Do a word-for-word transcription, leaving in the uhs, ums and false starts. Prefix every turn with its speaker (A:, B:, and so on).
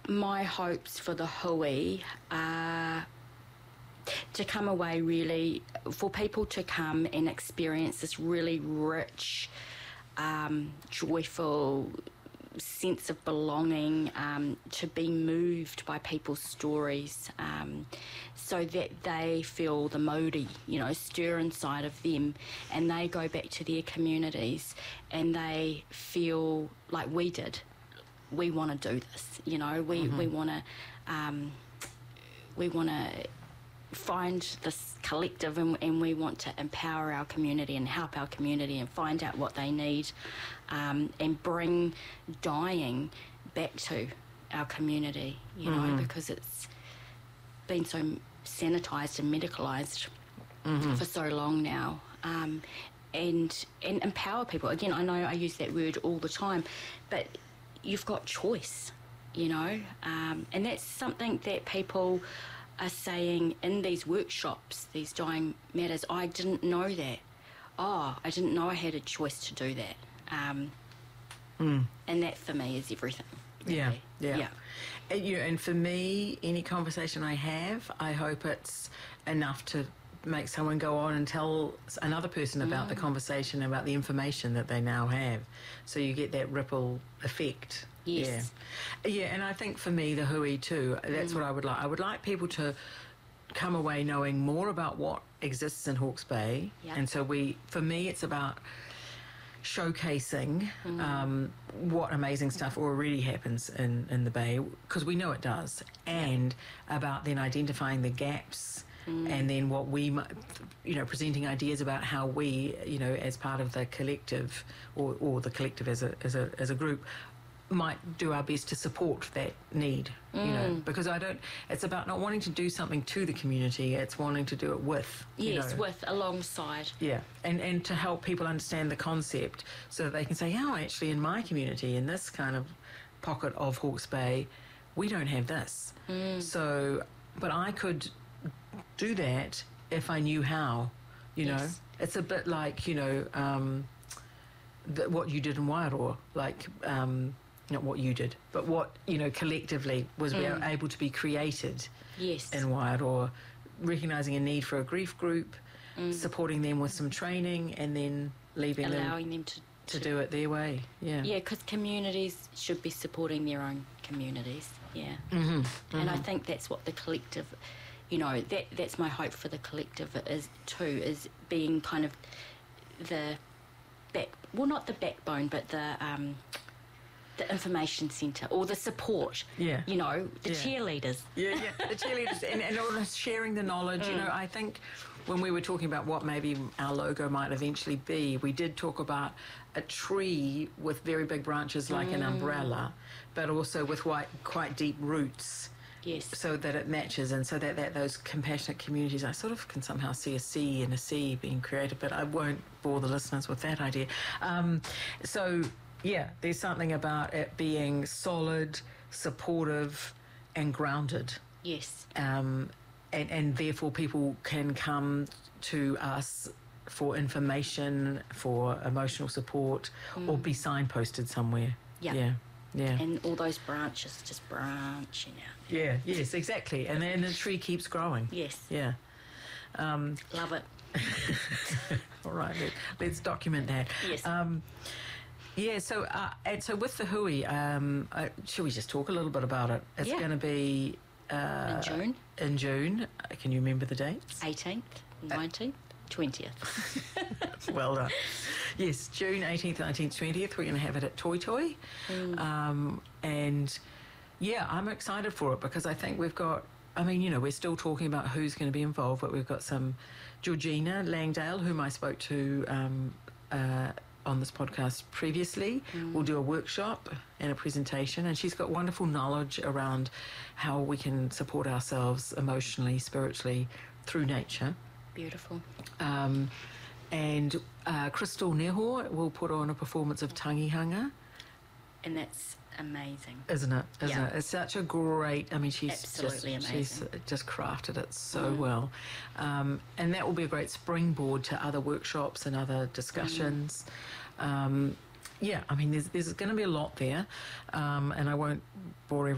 A: my hopes for the hui are to come away really, for people to come and experience this really rich, um, joyful sense of belonging, um, to be moved by people's stories, um, so that they feel the mauri, you know, stir inside of them, and they go back to their communities and they feel like we did. We want to do this, you know, we, mm-hmm. we want to um, we want to find this collective, and, and we want to empower our community and help our community and find out what they need, um, and bring dying back to our community, you mm-hmm. know, because it's been so sanitised and medicalised mm-hmm. for so long now. Um, and and empower people. Again, I know I use that word all the time, but you've got choice, you know, um, and that's something that people are saying in these workshops, these dying matters. I didn't know that. Oh, I didn't know I had a choice to do that. Um, mm. And that for me is everything. Really.
B: Yeah, yeah.
A: yeah.
B: And, you know, and for me, any conversation I have, I hope it's enough to make someone go on and tell another person about mm. the conversation, about the information that they now have. So you get that ripple effect.
A: Yes.
B: Yeah. Yeah, and I think for me, the hui too, that's mm. what I would like. I would like people to come away knowing more about what exists in Hawke's Bay.
A: Yep.
B: And so we, for me, it's about showcasing mm. um, what amazing stuff already happens in, in the Bay, because we know it does, and yep. about then identifying the gaps. Mm. And then what we, you know, presenting ideas about how we, you know, as part of the collective, or, or the collective as a as a as a group, might do our best to support that need. Mm. You know, because I don't. It's about not wanting to do something to the community. It's wanting to do it with.
A: Yes,
B: you know.
A: with, alongside.
B: Yeah, and and to help people understand the concept, so that they can say, oh, actually, in my community, in this kind of pocket of Hawke's Bay, we don't have this. Mm. So, but I could do that if I knew how, you know.
A: Yes.
B: It's a bit like, you know, um, the, what you did in Wairoa, like, um, not what you did, but what, you know, collectively was mm. able to be created
A: yes.
B: in Wairoa, recognising a need for a grief group, mm. supporting them with some training, and then leaving
A: allowing
B: them,
A: them to,
B: to,
A: to
B: do it their way. Yeah,
A: yeah, because communities should be supporting their own communities, yeah.
B: Mm-hmm. Mm-hmm.
A: And I think that's what the collective... You know, that that's my hope for the collective is too, is being kind of the back, well, not the backbone, but the um, the information centre, or the support.
B: Yeah.
A: You know, the
B: yeah.
A: cheerleaders.
B: Yeah, yeah, the cheerleaders, and, and all sharing the knowledge. Mm. You know, I think when we were talking about what maybe our logo might eventually be, we did talk about a tree with very big branches like mm. an umbrella, but also with quite, quite deep roots.
A: Yes.
B: So that it matches, and so that, that those compassionate communities, I sort of can somehow see a C and a C being created, but I won't bore the listeners with that idea. Um, so, yeah, there's something about it being solid, supportive, and grounded.
A: Yes.
B: Um, and, and therefore people can come to us for information, for emotional support, mm. or be signposted somewhere.
A: Yep.
B: Yeah. Yeah.
A: And all those branches just branching out.
B: Yeah, yes, exactly. And then the tree keeps growing.
A: Yes.
B: Yeah. Um,
A: Love it.
B: all right, let, let's document that.
A: Yes.
B: Um, yeah, so uh, and so with the hui, um, uh, shall we just talk a little bit about it? It's
A: yeah.
B: going to be... Uh,
A: in June.
B: In June. Can you remember the dates?
A: eighteenth, nineteenth, twentieth.
B: Well done. Yes, June eighteenth, nineteenth, twentieth. We're going to have it at Toi Toi. Mm. Um, and, yeah, I'm excited for it because I think we've got... I mean, you know, we're still talking about who's going to be involved, but we've got some... Georgina Langdale, whom I spoke to um, uh, on this podcast previously, mm. will do a workshop and a presentation, and she's got wonderful knowledge around how we can support ourselves emotionally, spiritually, through nature.
A: Beautiful.
B: Um, and uh, Crystal Neho will put on a performance of Tangihanga.
A: And that's amazing.
B: Isn't it? Isn't
A: yeah.
B: it? It's such a great... I mean, she's
A: Absolutely
B: just,
A: amazing.
B: She's just crafted it so
A: mm.
B: well. Um, and that will be a great springboard to other workshops and other discussions. Mm. Um, yeah, I mean, there's, there's going to be a lot there. Um, and I won't bore everyone